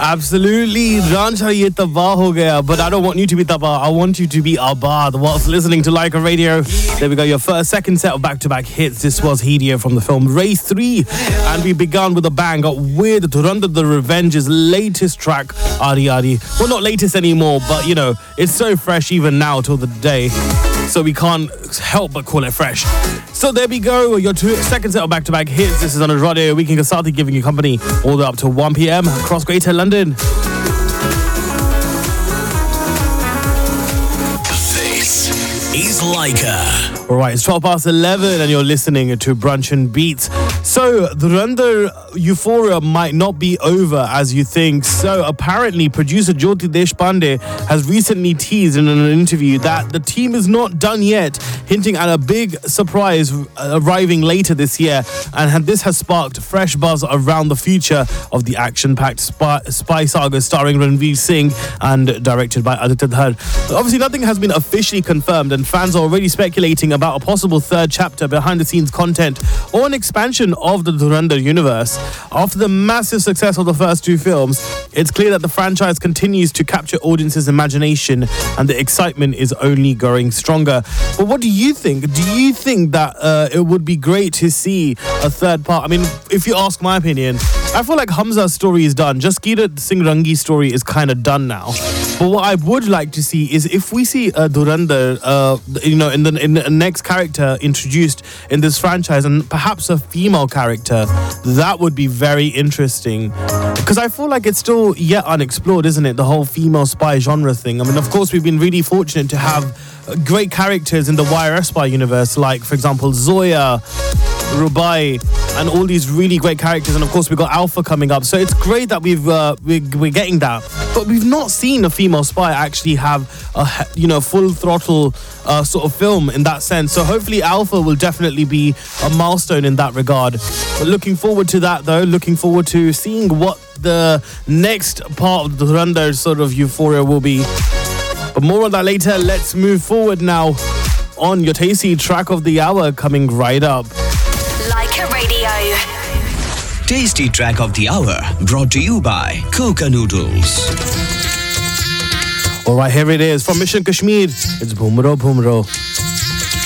Absolutely. Rancha ye tabah ho gaya, but I don't want you to be tabah. I want you to be abad whilst listening to Laika Radio. There we go, your second set of back-to-back hits. This was Hidia from the film Race 3. And we began with a bang with Dhurandhar the Revenge's latest track, Aadi Aadi. Well, not latest anymore, but you know, it's so fresh even now till the day. So we can't help but call it fresh. So there we go, your second set of back-to-back hits. This is on Radio Weekend Kasati, giving you company all the way up to 1 p.m. across Greater London. This is Laika. Alright, it's 11:12 and you're listening to Brunch and Beats. So, Dhurandhar euphoria might not be over as you think. So, apparently, producer Jyoti Deshpande has recently teased in an interview that the team is not done yet, hinting at a big surprise arriving later this year. And this has sparked fresh buzz around the future of the action-packed spy saga starring Ranveer Singh and directed by Aditya Dhar. Obviously, nothing has been officially confirmed and fans are already speculating about a possible third chapter, behind-the-scenes content, or an expansion of the Dhurandhar universe. After the massive success of the first two films, it's clear that the franchise continues to capture audiences' imagination and the excitement is only growing stronger. But what do you think? Do you think that it would be great to see a third part? I mean, if you ask my opinion, I feel like Hamza's story is done. Jaskirat Singh Rangi's story is kind of done now. But what I would like to see is if we see Dhurandhar, in the next character introduced in this franchise, and perhaps a female character, that would be very interesting. Because I feel like it's still yet unexplored, isn't it? The whole female spy genre thing. I mean, of course, we've been really fortunate to have great characters in the YRS spy universe, like, for example, Zoya, Rubai, and all these really great characters. And of course, we've got Alpha coming up. So it's great that we're getting that. But we've not seen a female spy actually have a full throttle sort of film in that sense. So hopefully Alpha will definitely be a milestone in that regard. But looking forward to that though. Looking forward to seeing what the next part of the Dhurandhar sort of euphoria will be. But more on that later. Let's move forward now on your tasty track of the hour coming right up. Laika Radio. Tasty track of the hour brought to you by Coca Noodles. Alright, here it is from Mission Kashmir. It's Bhumro Bhumro.